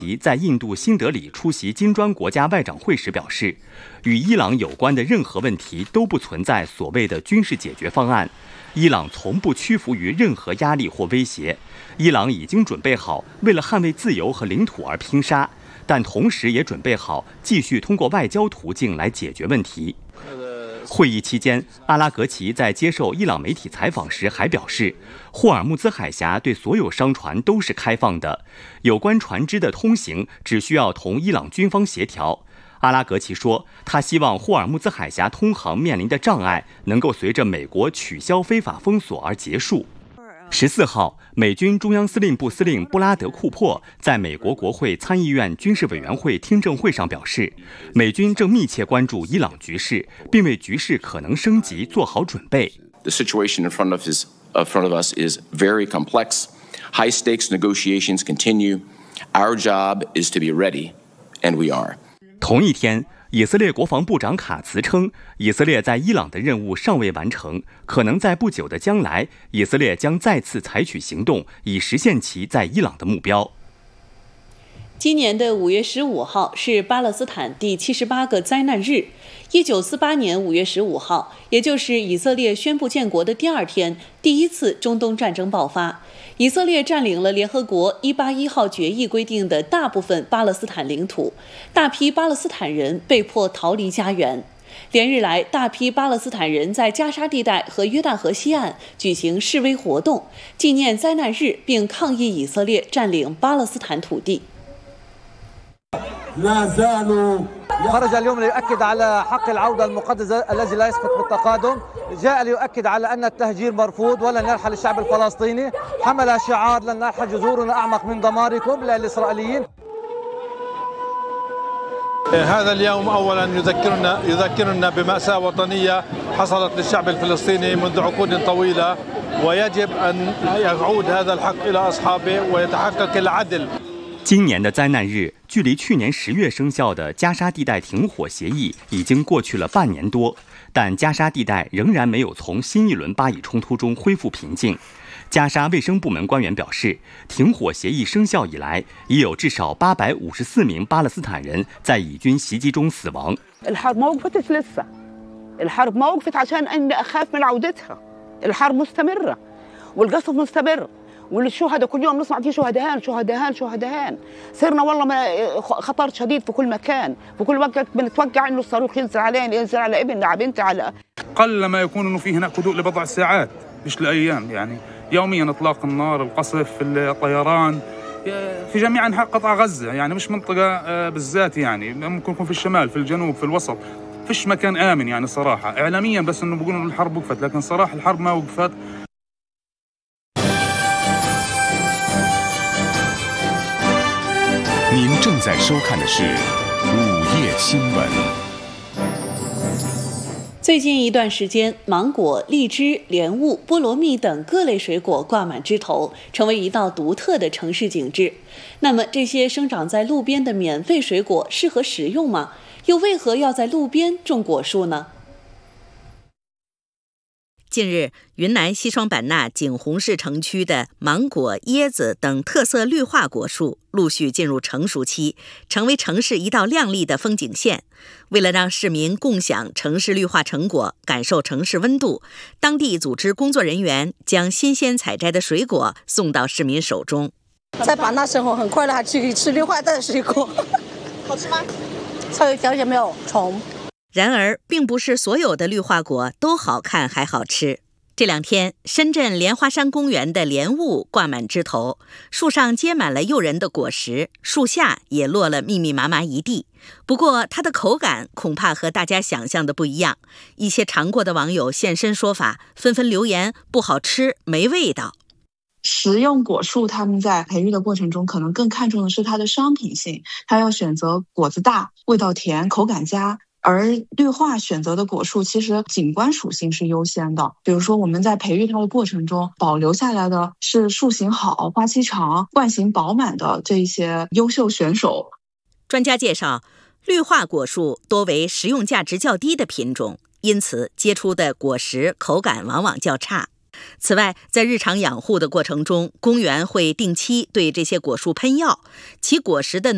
在印度新德里出席金砖国家外长会时表示，与伊朗有关的任何问题都不存在所谓的军事解决方案。伊朗从不屈服于任何压力或威胁，伊朗已经准备好为了捍卫自由和领土而拼杀，但同时也准备好继续通过外交途径来解决问题。会议期间，阿拉格齐在接受伊朗媒体采访时还表示，霍尔木兹海峡对所有商船都是开放的，有关船只的通行只需要同伊朗军方协调。阿拉格齐说，他希望霍尔木兹海峡通航面临的障碍能够随着美国取消非法封锁而结束。14号，美军中央司令部司令布拉德·库珀在美国国会参议院军事委员会听证会上表示，美军正密切关注伊朗局势，并为局势可能升级做好准备。 The situation in front of us is very complex. High stakes negotiations continue. Our job is to be ready, and we are. 同一天，以色列国防部长卡茨称，以色列在伊朗的任务尚未完成，可能在不久的将来，以色列将再次采取行动，以实现其在伊朗的目标。 今年的5月15号是巴勒斯坦第78个灾难日。1948年5月15号，也就是以色列宣布建国的第二天，第一次中东战争爆发。以色列占领了联合国181号决议规定的大部分巴勒斯坦领土，大批巴勒斯坦人被迫逃离家园。连日来，大批巴勒斯坦人在加沙地带和约旦河西岸举行示威活动，纪念灾难日，并抗议以色列占领巴勒斯坦土地。 خرج اليوم ليؤكد على حق العودة المقدس الذي لا يسقط بالتقادم جاء ليؤكد على أن التهجير مرفوض ولن يرحل الشعب الفلسطيني حمل شعار لن نرحل جذورنا أعمق من دماركم للإسرائيليين هذا اليوم أولا يذكرنا بمأساة وطنية حصلت للشعب الفلسطيني منذ عقود طويلة ويجب أن يعود هذا الحق إلى أصحابه ويتحقق العدل。 今年的灾难日距离去年10月生效的加沙地带停火协议已经过去了半年多，但加沙地带仍然没有从新一轮巴以冲突中恢复平静。加沙卫生部门官员表示，停火协议生效以来，已有至少854名巴勒斯坦人在以军袭击中死亡。 الحرب ما وقفتش لسه الحرب ما وقفت عشان أن أخاف من عودتها الحرب مستمرة والقصف مستمر والشهداء كل يوم نسمع فيه شهداء صرنا والله خطر شديد في كل مكان في كل وقت بنتوقع انه الصاروخ ينزل علينا ينزل على ابننا على بنتي على قل ما يكون انه في هناك هدوء لبضع ساعات مش لايام يعني يوميا اطلاق النار القصف الطيران في جميع انحاء قطاع غزه يعني مش منطقه بالذات يعني ممكن يكون في الشمال في الجنوب في الوسط فيش مكان امن يعني صراحه اعلاميا بس انه بيقولوا الحرب وقفت لكن صراحه الحرب ما وقفت。 您正在收看的是午夜新闻。 最近一段时间，芒果、荔枝、莲雾、菠萝蜜等各类水果挂满枝头，成为一道独特的城市景致。那么，这些生长在路边的免费水果适合食用吗？又为何要在路边种果树呢？ 近日，云南西双版纳景洪市城区的芒果、椰子等特色绿化果树陆续进入成熟期，成为城市一道亮丽的风景线。为了让市民共享城市绿化成果，感受城市温度，当地组织工作人员将新鲜采摘的水果送到市民手中。 在版纳生活很快乐，还去吃绿化带的水果，好吃吗？稍微嚼一下没有虫。 然而，并不是所有的绿化果都好看还好吃。这两天，深圳莲花山公园的莲雾挂满枝头，树上结满了诱人的果实，树下也落了密密麻麻一地。不过，它的口感恐怕和大家想象的不一样。一些尝过的网友现身说法，纷纷留言不好吃、没味道。 食用果树他们在培育的过程中可能更看重的是它的商品性，它要选择果子大、味道甜、口感佳。而绿化选择的果树其实景观属性是优先的，比如说我们在培育它的过程中保留下来的是树形好、花期长、冠形饱满的这一些优秀选手。 专家介绍，绿化果树多为食用价值较低的品种，因此结出的果实口感往往较差。此外，在日常养护的过程中，公园会定期对这些果树喷药，其果实的